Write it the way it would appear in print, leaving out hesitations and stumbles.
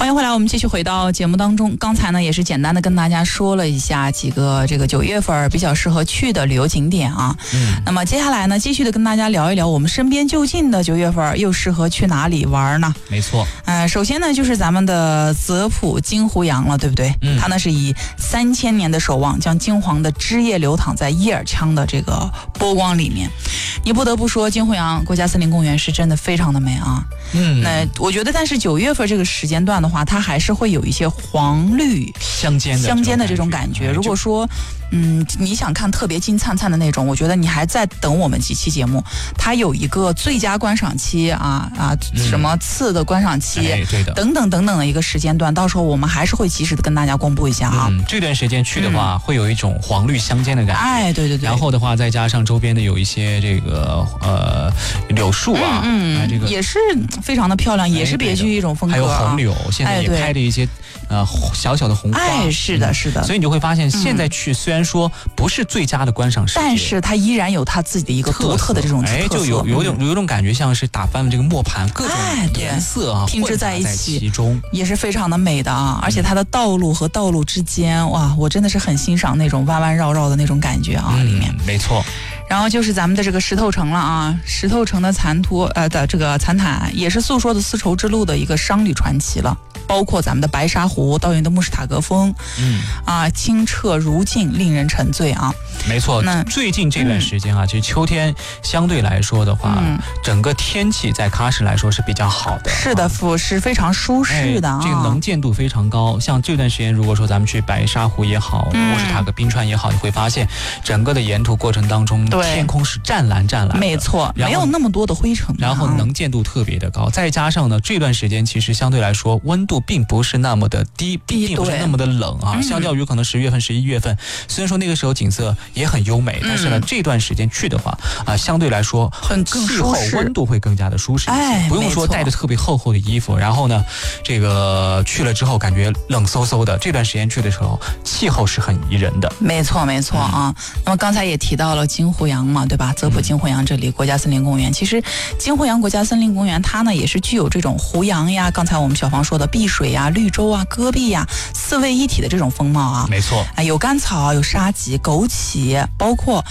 欢迎回来，我们继续回到节目当中。刚才呢也是简单的跟大家说了一下几个这个9月份比较适合去的旅游景点啊。那么接下来呢，继续的跟大家聊一聊我们身边就近的9月份又适合去哪里玩呢？ 没错。 首先呢就是咱们的泽普金湖洋了，对不对？它呢是以3000年的守望，将金黄的枝叶流淌在叶尔羌的这个波光里面。你不得不说，金湖洋国家森林公园是真的非常的美啊。那我觉得，但是9月份这个时间段的话，它还是会有一些黄绿相间的这种感觉。如果说你想看特别金灿灿的那种，我觉得你还在等我们几期节目，它有一个最佳观赏期什么次的观赏期， 对的， 等等等等的一个时间段，到时候我们还是会及时的跟大家公布一下啊。 这段时间去的话，会有一种黄绿相间的感觉。 对对对。 然后的话，再加上周边的有一些这个柳树啊，这个也是非常的漂亮，也是别具一种风格。 还有红柳，现在也开了一些小小的红花。 是的，是的。 所以你就会发现，现在去虽然说不是最佳的观赏时间， 但是它依然有它自己的一个独特的这种特色。 就有一种感觉，像是打翻了这个磨盘，各种颜色拼织在其中， 也是非常的美的啊！而且它的道路和道路之间，哇，我真的是很欣赏那种弯弯绕绕的那种感觉啊，里面没错。 然后就是咱们的这个石头城了啊，石头城的的这个残塔，也是诉说的丝绸之路的一个商旅传奇了。包括咱们的白沙湖、倒映的穆什塔格峰，清澈如镜，令人沉醉啊。 没错，最近这段时间其实秋天相对来说的话，整个天气在喀什来说是比较好的。 是的，是非常舒适的这个能见度非常高。像这段时间，如果说咱们去白沙湖也好，穆什塔格冰川也好，你会发现整个的沿途过程当中，天空是湛蓝的。 没错，没有那么多的灰尘， 然后能见度特别的高。再加上呢，这段时间其实相对来说温度并不是那么的低，并不是那么的冷啊。相较于可能10月份、11月份，虽然说那个时候景色也很优美，但是呢，这段时间去的话相对来说气候温度会更加的舒适一些，不用说带着特别厚的衣服。然后呢，这个去了之后感觉冷飕飕的。这段时间去的时候，气候是很宜人的。 没错啊。那么刚才也提到了金湖洋嘛，对吧？泽普金湖洋这里国家森林公园，其实金湖洋国家森林公园它呢也是具有这种湖洋呀，刚才我们小芳说的碧水呀、绿洲啊、戈壁呀4位一体的这种风貌啊。 没错， 有甘草，有沙棘、枸杞，包括